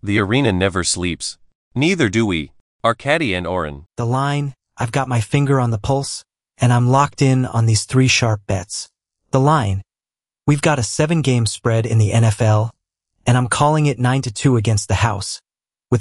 The arena never sleeps. Neither do we. Arkady and Oren. The line, I've got my finger on the pulse, and I'm locked in on these 3 sharp bets. The line, we've got a 7-game spread in the NFL, and I'm calling it 9-2 against the house, with a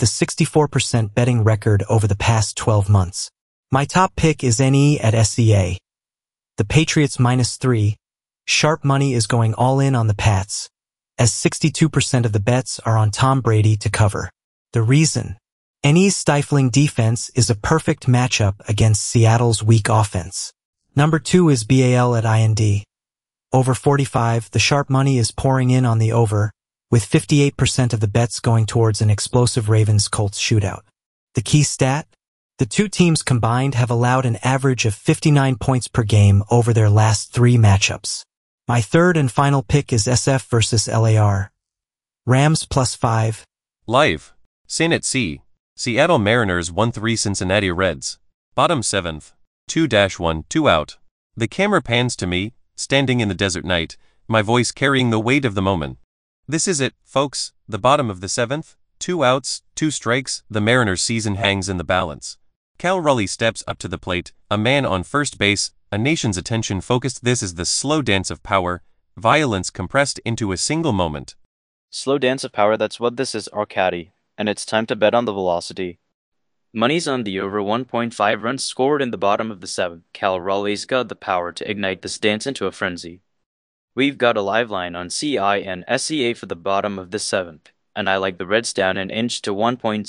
64% betting record over the past 12 months. My top pick is NE at SEA. The Patriots -3. Sharp money is going all in on the Pats, as 62% of the bets are on Tom Brady to cover. The reason? NE's stifling defense is a perfect matchup against Seattle's weak offense. Number 2 is BAL at IND. Over 45, the sharp money is pouring in on the over, with 58% of the bets going towards an explosive Ravens-Colts shootout. The key stat? The 2 teams combined have allowed an average of 59 points per game over their last 3 matchups. My third and final pick is SF versus LAR. Rams +5. Live. Sin at C. Seattle Mariners 1-3 Cincinnati Reds. Bottom 7th. 2-1, 2 out. The camera pans to me, standing in the desert night, my voice carrying the weight of the moment. This is it, folks, the bottom of the 7th, 2 outs, 2 strikes, the Mariners' season hangs in the balance. Cal Raleigh steps up to the plate, a man on first base, a nation's attention focused. This is the slow dance of power, violence compressed into a single moment. Slow dance of power, that's what this is, Arkady, and it's time to bet on the velocity. Money's on the over 1.5 runs scored in the bottom of the 7th. Cal Raleigh's got the power to ignite this dance into a frenzy. We've got a live line on CI and SEA for the bottom of the 7th, and I like the Reds down an inch to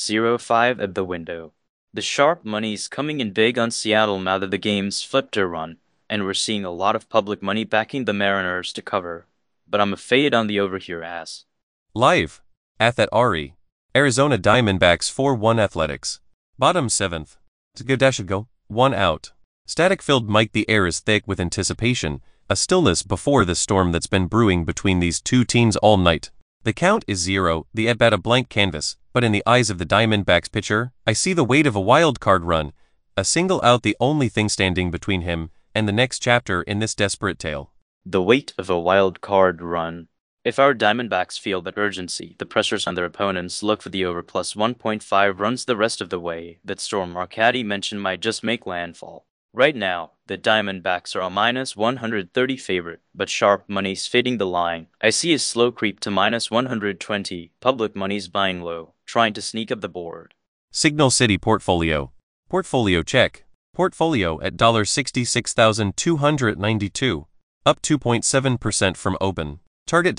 1.05 at the window. The sharp money's coming in big on Seattle now that the game's flipped a run, and we're seeing a lot of public money backing the Mariners to cover. But I'm a fade on the over here, ass. Live. Athat Ari. Arizona Diamondbacks 4-1 Athletics. Bottom 7th. Go, 1 out. Static-filled mic. The air is thick with anticipation, a stillness before the storm that's been brewing between these 2 teams all night. The count is 0, the at-bat a blank canvas, but in the eyes of the Diamondbacks pitcher, I see the weight of a wild card run, a single out, the only thing standing between him and the next chapter in this desperate tale. The weight of a wild card run. If our Diamondbacks feel that urgency, the pressures on their opponents, look for the over plus 1.5 runs the rest of the way. That storm Arkady mentioned might just make landfall. Right now, the Diamondbacks are a -130 favorite, but sharp money's fading the line. I see a slow creep to -120. Public money's buying low, trying to sneak up the board. Signal City Portfolio. Portfolio check. Portfolio at $66,292, up 2.7% from open. Target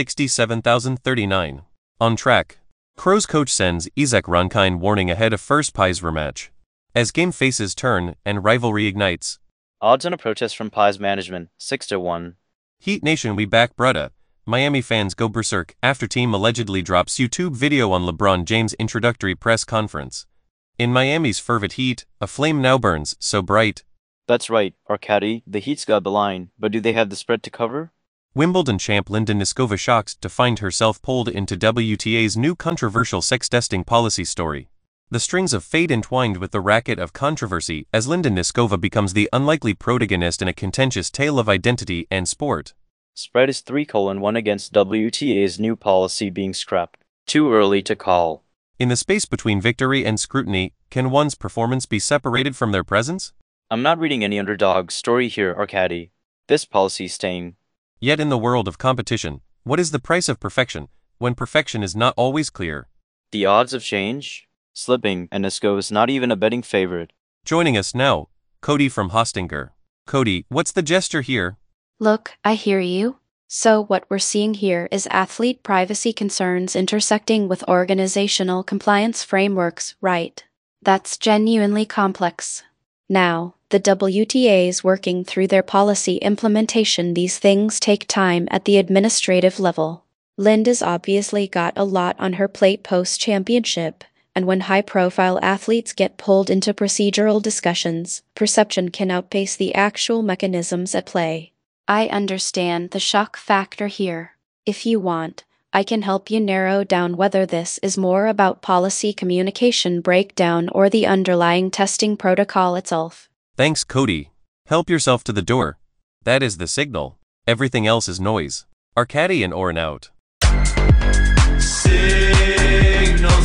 $67,039. On track. Crows coach sends Isaac Ronkein warning ahead of first Pies rematch. As game faces turn and rivalry ignites. Odds on a protest from Pies management, 6-1. Heat Nation, we back brudda. Miami fans go berserk after team allegedly drops YouTube video on LeBron James' introductory press conference. In Miami's fervent heat, a flame now burns so bright. That's right, Arkady, the Heat's got the line, but do they have the spread to cover? Wimbledon champ Linda Niskova shocked to find herself pulled into WTA's new controversial sex testing policy story. The strings of fate entwined with the racket of controversy as Linda Niskova becomes the unlikely protagonist in a contentious tale of identity and sport. Spread is 3:1 against WTA's new policy being scrapped. Too early to call. In the space between victory and scrutiny, can one's performance be separated from their presence? I'm not reading any underdog story here, Arkady. This policy's staying. Yet in the world of competition, what is the price of perfection, when perfection is not always clear? The odds of change? Slipping, and Niskova is not even a betting favorite. Joining us now, Cody from Hostinger. Cody, what's the gesture here? Look, I hear you. So what we're seeing here is athlete privacy concerns intersecting with organizational compliance frameworks, right? That's genuinely complex. Now, the WTA's working through their policy implementation. These things take time at the administrative level. Linda's obviously got a lot on her plate post-championship, and when high-profile athletes get pulled into procedural discussions, perception can outpace the actual mechanisms at play. I understand the shock factor here. If you want, I can help you narrow down whether this is more about policy communication breakdown or the underlying testing protocol itself. Thanks, Cody. Help yourself to the door. That is the signal. Everything else is noise. Arkady and Oren out. Signal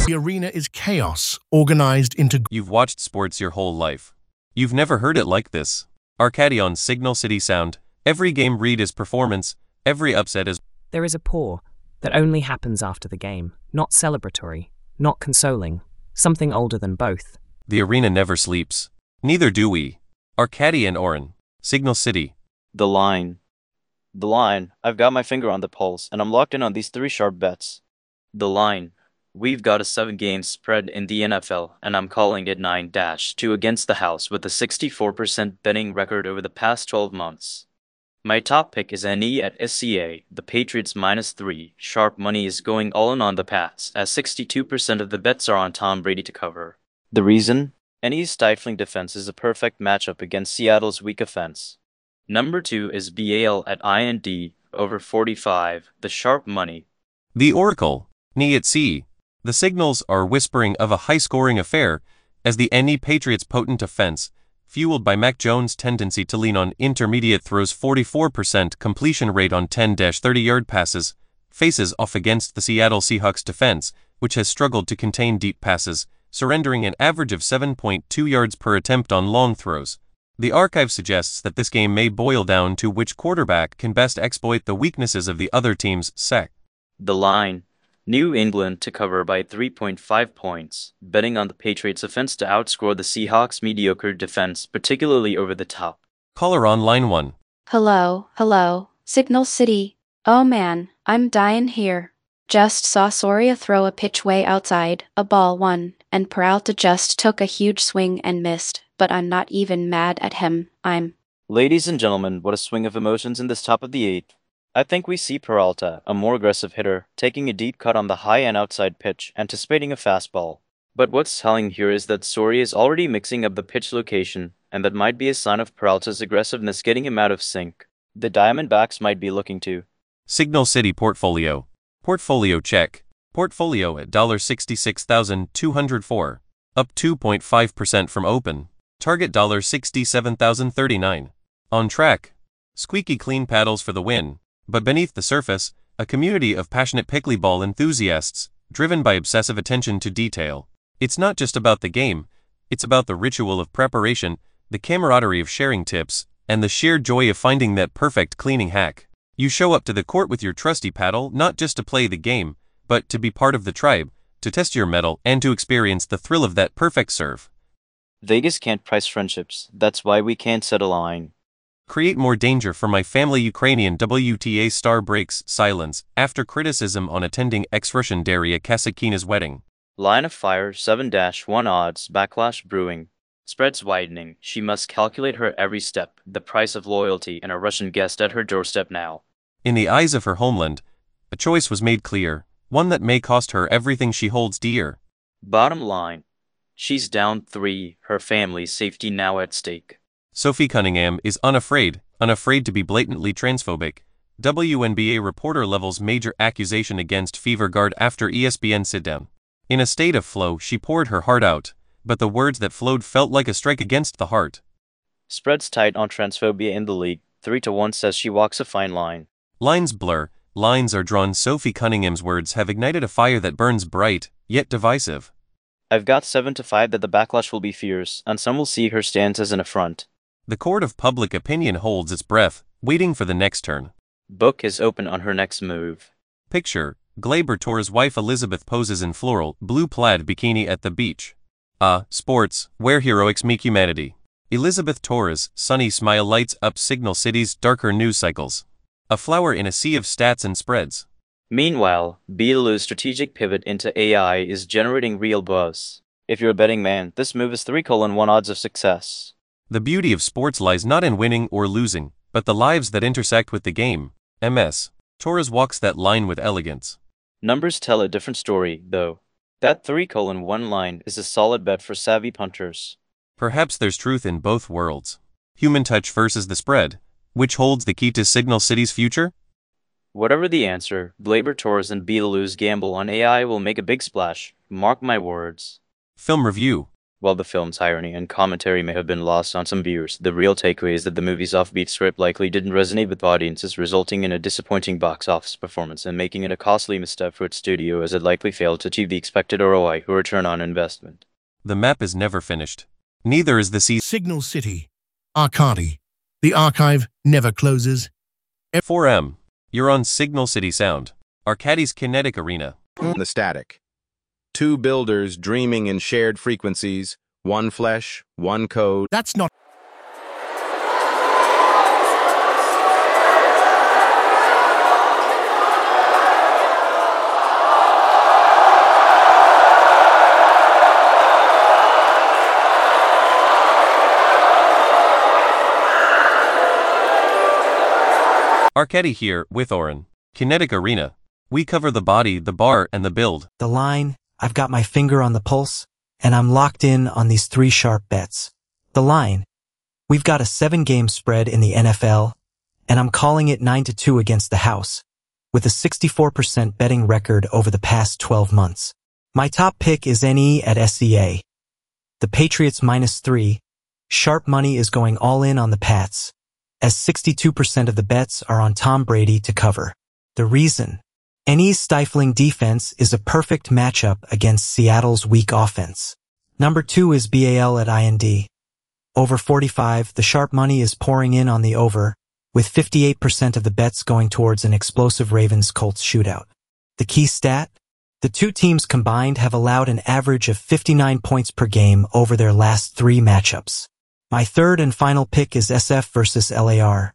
The arena is chaos, organized into... You've watched sports your whole life. You've never heard it like this. Arcadi on Signal City Sound. Every game read is performance, every upset is... There is a pause that only happens after the game, not celebratory, not consoling, something older than both. The arena never sleeps. Neither do we. Arcadi and Oren. Signal City. The line. The line. I've got my finger on the pulse, and I'm locked in on these 3 sharp bets. The line. We've got a 7-game spread in the NFL, and I'm calling it 9-2 against the house with a 64% betting record over the past 12 months. My top pick is NE at SCA, the Patriots -3. Sharp money is going all in on the Pats, as 62% of the bets are on Tom Brady to cover. The reason? NE's stifling defense is a perfect matchup against Seattle's weak offense. Number 2 is BAL at IND, over 45, the sharp money. The Oracle. NE at C. The signals are whispering of a high-scoring affair, as the NE Patriots' potent offense, fueled by Mac Jones' tendency to lean on intermediate throws 44% completion rate on 10-30-yard passes, faces off against the Seattle Seahawks defense, which has struggled to contain deep passes, surrendering an average of 7.2 yards per attempt on long throws. The archive suggests that this game may boil down to which quarterback can best exploit the weaknesses of the other team's sec. The line. New England to cover by 3.5 points, betting on the Patriots' offense to outscore the Seahawks' mediocre defense, particularly over the top. Caller on line 1. Hello, Signal City. Oh man, I'm dying here. Just saw Soria throw a pitch way outside, a ball 1, and Peralta just took a huge swing and missed, but I'm not even mad at him, Ladies and gentlemen, what a swing of emotions in this top of the 8th. I think we see Peralta, a more aggressive hitter, taking a deep cut on the high and outside pitch, anticipating a fastball. But what's telling here is that Soria is already mixing up the pitch location, and that might be a sign of Peralta's aggressiveness getting him out of sync. The Diamondbacks might be looking to Signal City Portfolio. Portfolio check. Portfolio at $66,204. Up 2.5% from open. Target $67,039. On track. Squeaky clean paddles for the win. But beneath the surface, a community of passionate pickleball enthusiasts, driven by obsessive attention to detail. It's not just about the game, it's about the ritual of preparation, the camaraderie of sharing tips, and the sheer joy of finding that perfect cleaning hack. You show up to the court with your trusty paddle not just to play the game, but to be part of the tribe, to test your mettle, and to experience the thrill of that perfect serve. Vegas can't price friendships, that's why we can't set a line. Create more danger for my family. Ukrainian WTA star breaks silence after criticism on attending ex-Russian Daria Kasatkina's wedding. Line of fire 7-1 odds, backlash brewing. Spreads widening. She must calculate her every step, the price of loyalty and a Russian guest at her doorstep now. In the eyes of her homeland, a choice was made clear, one that may cost her everything she holds dear. Bottom line. She's down 3, her family's safety now at stake. Sophie Cunningham is unafraid to be blatantly transphobic. WNBA reporter levels major accusation against Fever Guard after ESPN sit-down. In a state of flow, she poured her heart out, but the words that flowed felt like a strike against the heart. Spreads tight on transphobia in the league. 3-1 says she walks a fine line. Lines blur, lines are drawn. Sophie Cunningham's words have ignited a fire that burns bright, yet divisive. I've got 7-5 that the backlash will be fierce, and some will see her stance as an affront. The court of public opinion holds its breath, waiting for the next turn. Book is open on her next move. Picture, Gleyber Torres' wife Elizabeth poses in floral, blue plaid bikini at the beach. Sports, where heroics meet humanity. Elizabeth Torres' sunny smile lights up Signal City's darker news cycles. A flower in a sea of stats and spreads. Meanwhile, Beetle's strategic pivot into AI is generating real buzz. If you're a betting man, this move is 3:1 odds of success. The beauty of sports lies not in winning or losing, but the lives that intersect with the game. MS. Torres walks that line with elegance. Numbers tell a different story, though. That 3:1 line is a solid bet for savvy punters. Perhaps there's truth in both worlds. Human touch versus the spread. Which holds the key to Signal City's future? Whatever the answer, Gleyber Torres and Beetle's gamble on AI will make a big splash. Mark my words. Film review. While the film's irony and commentary may have been lost on some viewers, the real takeaway is that the movie's offbeat script likely didn't resonate with audiences, resulting in a disappointing box office performance and making it a costly misstep for its studio, as it likely failed to achieve the expected ROI, or return on investment. The map is never finished. Neither is the Signal City. Arcady. The archive never closes. 4M. You're on Signal City Sound, Arcady's kinetic arena. The static. Two builders dreaming in shared frequencies, one flesh, one code. That's not. Arcady here, with Oren. Kinetic arena. We cover the body, the bar, and the build. The line, I've got my finger on the pulse, and I'm locked in on these 3 sharp bets. The line, we've got a 7-game spread in the NFL, and I'm calling it 9-2 against the house, with a 64% betting record over the past 12 months. My top pick is NE at SCA. The Patriots -3. Sharp money is going all in on the Pats, as 62% of the bets are on Tom Brady to cover. The reason? NE's stifling defense is a perfect matchup against Seattle's weak offense. Number 2 is BAL at IND. Over 45, the sharp money is pouring in on the over, with 58% of the bets going towards an explosive Ravens-Colts shootout. The key stat? The two teams combined have allowed an average of 59 points per game over their last 3 matchups. My third and final pick is SF versus LAR.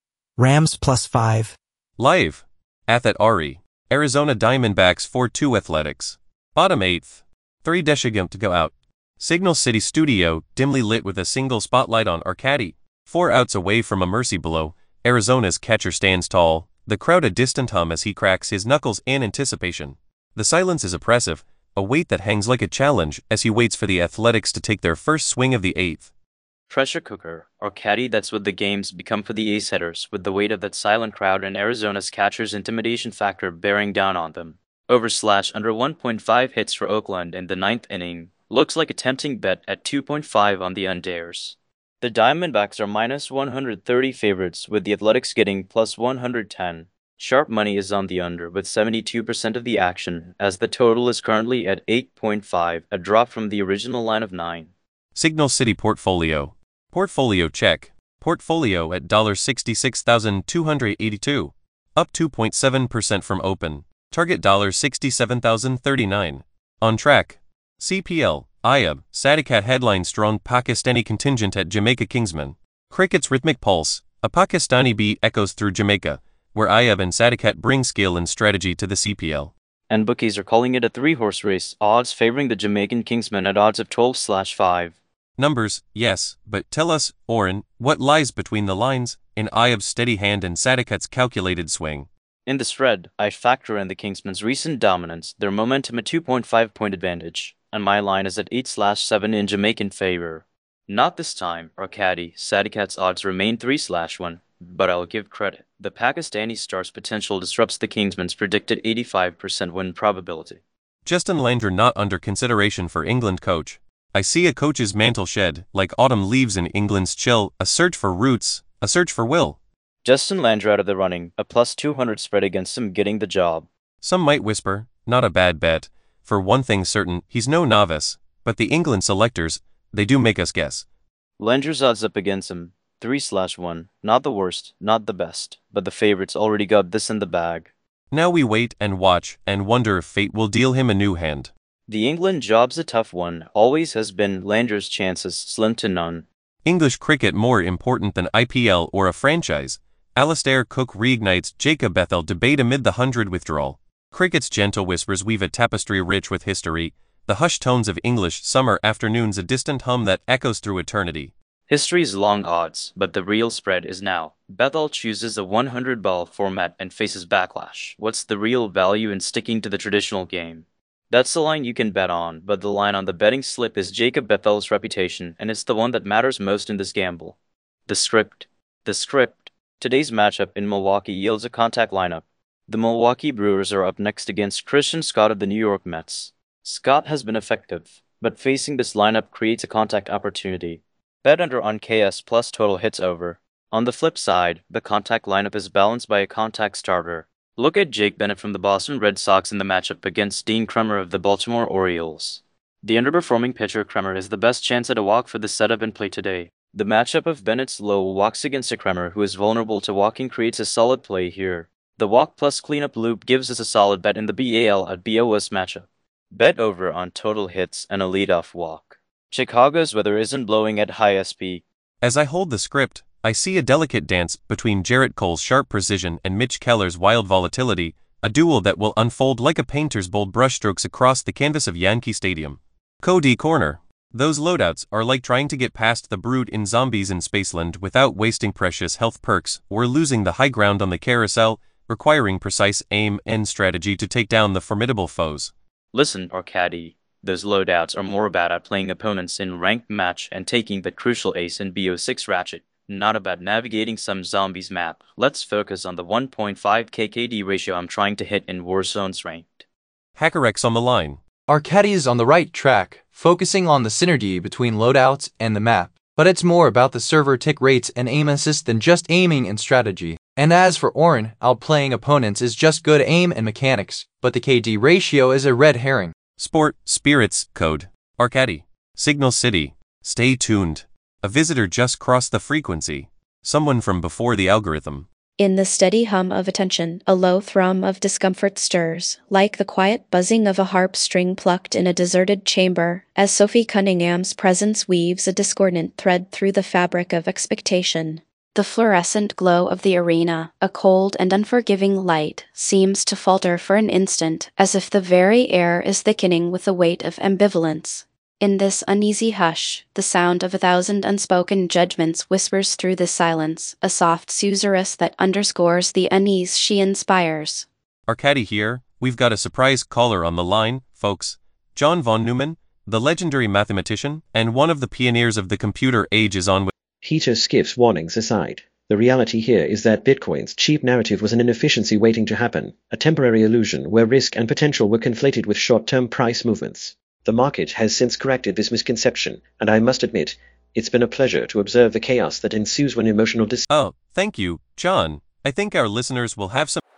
Rams +5. Live. Athet Ari. Arizona Diamondbacks 4-2 Athletics. Bottom 8th. 3 Deshigam to go out. Signal City Studio, dimly lit with a single spotlight on Arcady. 4 outs away from a mercy blow, Arizona's catcher stands tall, the crowd a distant hum as he cracks his knuckles in anticipation. The silence is oppressive, a weight that hangs like a challenge as he waits for the Athletics to take their first swing of the 8th. Pressure cooker, Arcady, that's what the game's become for the ace hitters, with the weight of that silent crowd and Arizona's catcher's intimidation factor bearing down on them. Over/under 1.5 hits for Oakland in the 9th inning looks like a tempting bet at 2.5 on the unders. The Diamondbacks are -130 favorites, with the Athletics getting +110. Sharp money is on the under, with 72% of the action, as the total is currently at 8.5, a drop from the original line of 9. Signal City Portfolio. Portfolio check. Portfolio at $66,282. Up 2.7% from open. Target $67,039. On track. CPL. Ayub. Sadikat headline strong Pakistani contingent at Jamaica Kingsman. Cricket's rhythmic pulse. A Pakistani beat echoes through Jamaica, where Ayub and Sadikat bring skill and strategy to the CPL. And bookies are calling it a 3-horse race, odds favoring the Jamaican Kingsman at odds of 12/5. Numbers, yes, but tell us, Oren, what lies between the lines, in Ayub's steady hand and Sadikat's calculated swing? In the spread, I factor in the Kingsmen's recent dominance, their momentum at 2.5-point advantage, and my line is at 8/7 in Jamaican favor. Not this time, Arcady. Sadikat's odds remain 3/1, but I'll give credit. The Pakistani star's potential disrupts the Kingsmen's predicted 85% win probability. Justin Landry not under consideration for England coach. I see a coach's mantle shed, like autumn leaves in England's chill, a search for roots, a search for will. Justin Landry out of the running, a +200 spread against him getting the job. Some might whisper, not a bad bet. For one thing certain, he's no novice, but the England selectors, they do make us guess. Landry's odds up against him, 3/1, not the worst, not the best, but the favorites already got this in the bag. Now we wait and watch and wonder if fate will deal him a new hand. The England job's a tough one, always has been. Landry's chances slim to none. English cricket more important than IPL or a franchise. Alastair Cook reignites Jacob Bethel debate amid the 100 withdrawal. Cricket's gentle whispers weave a tapestry rich with history, the hushed tones of English summer afternoons a distant hum that echoes through eternity. History's long odds, but the real spread is now. Bethel chooses a 100-ball format and faces backlash. What's the real value in sticking to the traditional game? That's the line you can bet on, but the line on the betting slip is Jacob Bethel's reputation, and it's the one that matters most in this gamble. The script. Today's matchup in Milwaukee yields a contact lineup. The Milwaukee Brewers are up next against Christian Scott of the New York Mets. Scott has been effective, but facing this lineup creates a contact opportunity. Bet under on KS plus total hits over. On the flip side, the contact lineup is balanced by a contact starter. Look at Jake Bennett from the Boston Red Sox in the matchup against Dean Kremer of the Baltimore Orioles. The underperforming pitcher Kremer is the best chance at a walk for the setup in play today. The matchup of Bennett's low walks against a Kremer who is vulnerable to walking creates a solid play here. The walk plus cleanup loop gives us a solid bet in the BAL at BOS matchup. Bet over on total hits and a leadoff walk. Chicago's weather isn't blowing at high SP. As I hold the script, I see a delicate dance between Jarrett Cole's sharp precision and Mitch Keller's wild volatility, a duel that will unfold like a painter's bold brushstrokes across the canvas of Yankee Stadium. Cody Corner. Those loadouts are like trying to get past the brood in Zombies in Spaceland without wasting precious health perks or losing the high ground on the carousel, requiring precise aim and strategy to take down the formidable foes. Listen, Arcady, those loadouts are more about outplaying opponents in ranked match and taking the crucial ace in BO6 Ratchet, not about navigating some zombies map. Let's focus on the 1.5 KKD ratio I'm trying to hit in Warzone's ranked. HackerX on the line. Arcady is on the right track, focusing on the synergy between loadouts and the map, but it's more about the server tick rates and aim assist than just aiming and strategy. And as for Orin, outplaying opponents is just good aim and mechanics, but the KD ratio is a red herring. Sport, Spirits, Code. Arcady. Signal City. Stay tuned. A visitor just crossed the frequency. Someone from before the algorithm. In the steady hum of attention, a low thrum of discomfort stirs, like the quiet buzzing of a harp string plucked in a deserted chamber, as Sophie Cunningham's presence weaves a discordant thread through the fabric of expectation. The fluorescent glow of the arena, a cold and unforgiving light, seems to falter for an instant, as if the very air is thickening with the weight of ambivalence. In this uneasy hush, the sound of 1,000 unspoken judgments whispers through the silence, a soft susurrus that underscores the unease she inspires. Arcady here. We've got a surprise caller on the line, folks. John von Neumann, the legendary mathematician, and one of the pioneers of the computer age is on with. Heater skiffs warnings aside, the reality here is that Bitcoin's cheap narrative was an inefficiency waiting to happen, a temporary illusion where risk and potential were conflated with short-term price movements. The market has since corrected this misconception, and I must admit, it's been a pleasure to observe the chaos that ensues when emotional Oh, thank you, John. I think our listeners will have some